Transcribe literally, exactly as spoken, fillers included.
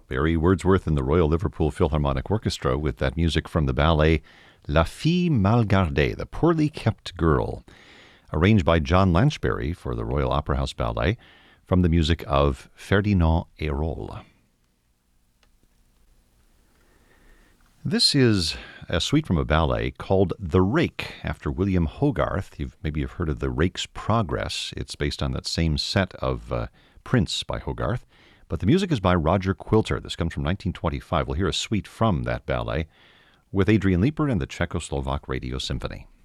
Barry Wordsworth and the Royal Liverpool Philharmonic Orchestra with that music from the ballet La Fille Mal Gardée, The Poorly Kept Girl, arranged by John Lanchbery for the Royal Opera House Ballet from the music of Ferdinand Hérold. This is a suite from a ballet called The Rake, after William Hogarth. You've, maybe you've heard of The Rake's Progress. It's based on that same set of uh, Prince by Hogarth. But the music is by Roger Quilter. This comes from nineteen twenty-five. We'll hear a suite from that ballet with Adrian Leeper and the Czechoslovak Radio Symphony.